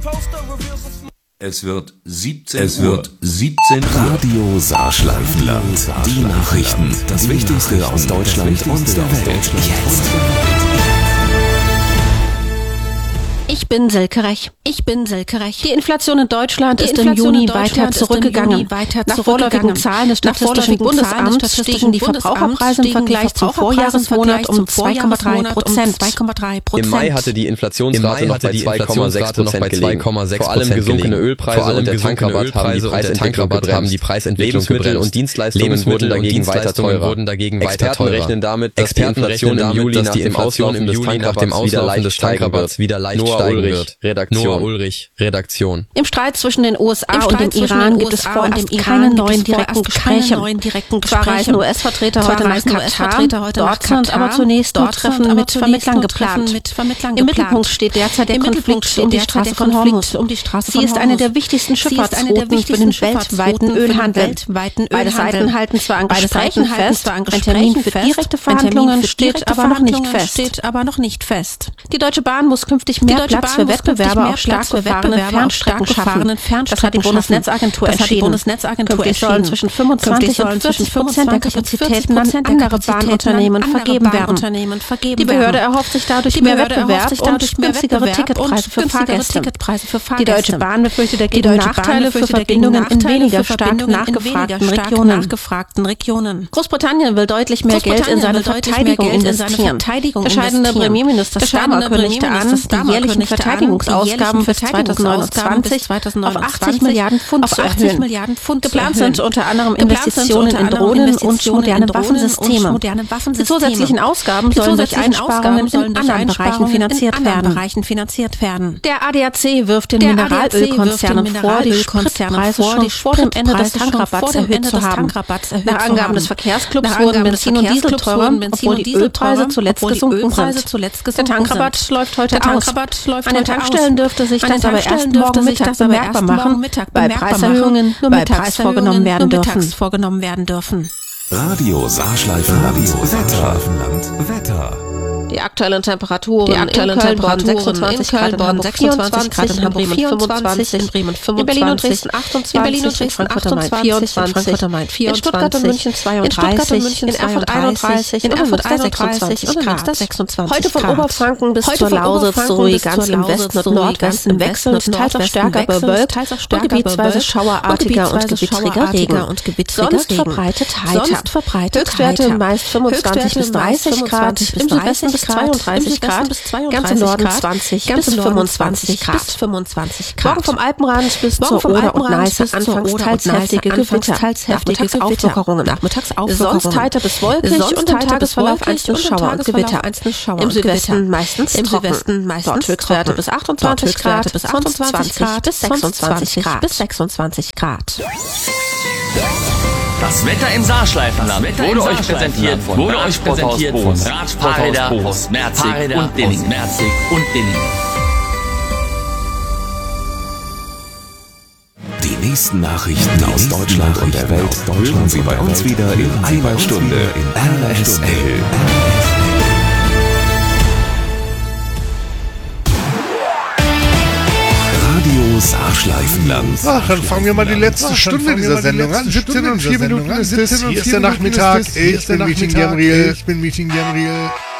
Es wird 17 Uhr. Radio Saarschleifenland. Die Nachrichten. Das Wichtigste aus Deutschland und der Welt. Jetzt. Ich bin Silke Rech. Die Inflation in Deutschland ist im Juni weiter zurückgegangen. Nach vorläufigen Zahlen des Statistischen Bundesamts stiegen die Verbraucherpreise im Vergleich zum Vorjahresmonat um 2,3%. Im Mai hatte die Inflationsrate noch bei 2,6% gelegen. Vor allem gesunkene Ölpreise und der Tankrabatt haben die Preisentwicklung Lebensmittel und Dienstleistungen wurden dagegen weiter teurer. Experten rechnen damit, dass die Inflation im Juli nach dem Auslaufen des Tankrabats wieder leicht steigen wird. Redaktion. Im Streit zwischen den USA und dem Iran gibt es vorerst keine neuen direkten Gespräche. Zwar reisen US-Vertreter heute nach Katar, dort sind aber zunächst nur Treffen mit Vermittlern geplant. Im Mittelpunkt steht derzeit der Konflikt um die Straße von Hormuz. Sie ist eine der wichtigsten Schifffahrtsrouten für den weltweiten Ölhandel. Beide Seiten halten zwar an Gesprächen fest, ein Termin für direkte Verhandlungen steht aber noch nicht fest. Die Deutsche Bahn muss künftig mehr Platz für Wettbewerber auf stark gefahrenen Fernstrecken schaffen. Das hat die Bundesnetzagentur entschieden. Künftig sollen zwischen 25 und 40% der Kapazitäten an andere Bahnunternehmen vergeben werden. Die Behörde erhofft sich dadurch mehr Wettbewerb und günstigere Ticketpreise für Fahrgäste. Die Deutsche Bahn befürchtet dagegen Nachteile für Verbindungen in weniger stark nachgefragten Regionen. Großbritannien will deutlich mehr Geld in seine Verteidigung investieren. Der scheidende Premierminister Starmer kündigte an, die jährlichen Verteidigungsausgaben für 2029 auf 80 Milliarden Pfund zu erhöhen. Geplant sind unter anderem Investitionen in Drohnen und moderne Waffensysteme. Die zusätzlichen Ausgaben sollen durch Einsparungen in anderen Bereichen finanziert werden. Der ADAC wirft den Mineralölkonzernen vor, die Spritpreise schon vor dem Ende des Tankrabatts erhöht zu haben. Nach Angaben des Verkehrsclubs wurden Benzin und Diesel teurer, obwohl die Ölpreise zuletzt gesunken sind. Der Tankrabatt läuft heute aus. An den Tankstellen dürfte sich das aber erst morgen Mittag bemerkbar machen, weil Preiserhöhungen nur mittags vorgenommen werden dürfen. Radio Saarschleifenland. Wetter. Die aktuellen Temperaturen in Köln-Bonn 26 Grad, in Hamburg 24 Grad, in Bremen 25, in Berlin und Dresden 28, in Frankfurt am Main 24, in Stuttgart und München 32, in Erfurt 31, in Erfurt 26 und in Münster 26 Grad. Heute von Oberfranken bis zur Lausitz sowie ganz im Westen und Nordwesten wechselnd, teils auch stärker bewölkt und gebietsweise schauerartiger und gewittriger Regen. Sonst verbreitet heiter. Höchstwerte meist 25 bis 30 Grad, im Südwesten bis 32 Grad, ganz im Norden 20 bis 25 Grad. Morgen vom Alpenrand bis zur Oder und Neiße anfangs teils heftige Gewitter, nachmittags Auflockerungen. Sonst heiter bis wolkig und im Tagesverlauf einzelne Schauer und Gewitter. Im Südwesten meistens trocken. Dort Höchstwerte bis 28 Grad, von 20 bis 26 Grad. Das Wetter im Saarschleifenland wurde euch präsentiert von Radfahrräder aus Merzig und Dinningen. Die nächsten Nachrichten aus Deutschland und der Welt hören Sie bei uns wieder in einer Stunde in RSL. Radio Saarschleifenland. Ach, dann fangen wir mal die letzte Stunde dieser Sendung an. 17 und 4 Minuten ist es. Hier ist der Nachmittag. Ich bin Meeting Gabriel.